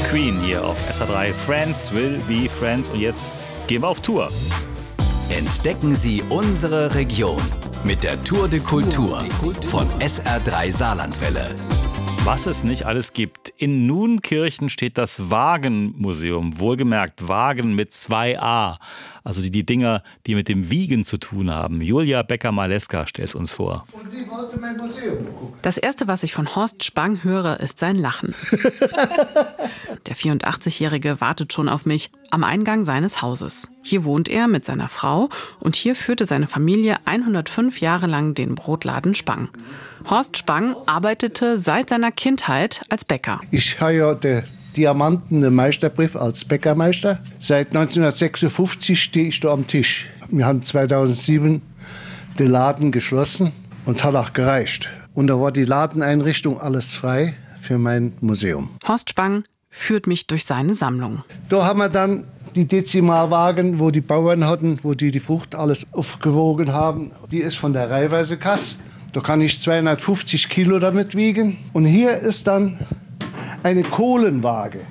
Queen hier auf SR3. Friends will be Friends. Und jetzt gehen wir auf Tour. Entdecken Sie unsere Region mit der Tour de Kultur von SR3 Saarlandwelle. Was es nicht alles gibt. In Nuenkirchen steht das Wagenmuseum. Wohlgemerkt Wagen mit 2a. Also die Dinger, die mit dem Wiegen zu tun haben. Julia Becker-Maleska stellt es uns vor. Und sie wollte mein Museum gucken. Das Erste, was ich von Horst Spang höre, ist sein Lachen. Der 84-Jährige wartet schon auf mich am Eingang seines Hauses. Hier wohnt er mit seiner Frau und hier führte seine Familie 105 Jahre lang den Brotladen Spang. Horst Spang arbeitete seit seiner Kindheit als Bäcker. Ich habe ja den Diamantenen Meisterbrief als Bäckermeister. Seit 1956 stehe ich da am Tisch. Wir haben 2007 den Laden geschlossen und hat auch gereicht. Und da war die Ladeneinrichtung alles frei für mein Museum. Horst Spang führt mich durch seine Sammlung. Da haben wir dann die Dezimalwagen, wo die Bauern hatten, wo die Frucht alles aufgewogen haben. Die ist von der Reihweise-Kasse. Da kann ich 250 Kilo damit wiegen. Und hier ist dann eine Kohlenwaage.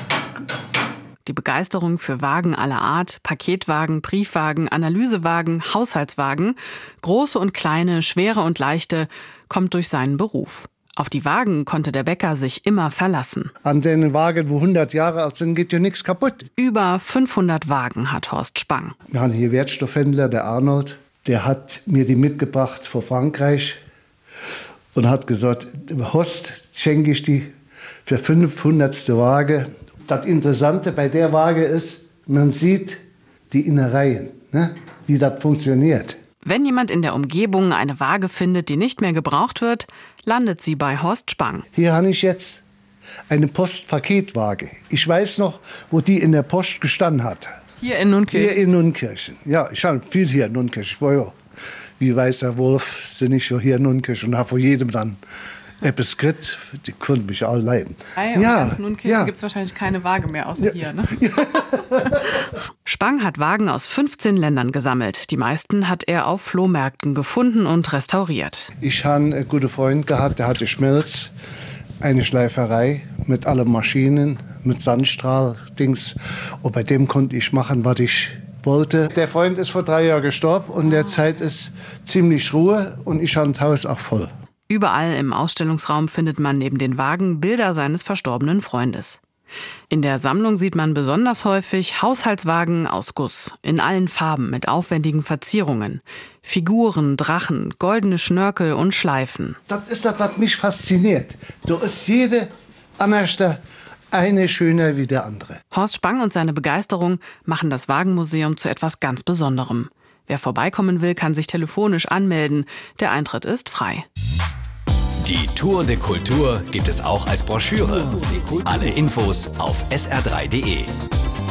Die Begeisterung für Wagen aller Art, Paketwagen, Briefwagen, Analysewagen, Haushaltswagen, große und kleine, schwere und leichte, kommt durch seinen Beruf. Auf die Wagen konnte der Bäcker sich immer verlassen. An den Wagen, wo 100 Jahre alt sind, geht ja nichts kaputt. Über 500 Wagen hat Horst Spang. Wir haben hier Wertstoffhändler, der Arnold. Der hat mir die mitgebracht von Frankreich und hat gesagt, Horst, schenke ich die für 500. Waage. Das Interessante bei der Waage ist, man sieht die Innereien, ne? Wie das funktioniert. Wenn jemand in der Umgebung eine Waage findet, die nicht mehr gebraucht wird, landet sie bei Horst Spang. Hier habe ich jetzt eine Postpaketwaage. Ich weiß noch, wo die in der Post gestanden hat. Hier in Nuenkirchen? Hier in Nuenkirchen. Ja, ich habe viel hier in Nuenkirchen. Ich war ja wie weißer Wolf, sind ich schon hier in Nuenkirchen und habe vor jedem dann etwas gekriegt. Die konnten mich alle leiden. In ganz Nuenkirchen gibt es wahrscheinlich keine Waage mehr, außer hier. Ne? Ja. Spang hat Wagen aus 15 Ländern gesammelt. Die meisten hat er auf Flohmärkten gefunden und restauriert. Ich habe einen guten Freund gehabt, der hatte Schmelz, eine Schleiferei mit allen Maschinen, mit Sandstrahl-Dings. Und bei dem konnte ich machen, was ich wollte. Der Freund ist vor 3 Jahren gestorben und derzeit ist ziemlich Ruhe und ich habe das Haus auch voll. Überall im Ausstellungsraum findet man neben den Wagen Bilder seines verstorbenen Freundes. In der Sammlung sieht man besonders häufig Haushaltswagen aus Guss, in allen Farben mit aufwendigen Verzierungen. Figuren, Drachen, goldene Schnörkel und Schleifen. Das ist das, was mich fasziniert. Da ist jede anders eine schöner wie der andere. Horst Spang und seine Begeisterung machen das Wagenmuseum zu etwas ganz Besonderem. Wer vorbeikommen will, kann sich telefonisch anmelden. Der Eintritt ist frei. Die Tour de Kultur gibt es auch als Broschüre. Alle Infos auf sr3.de.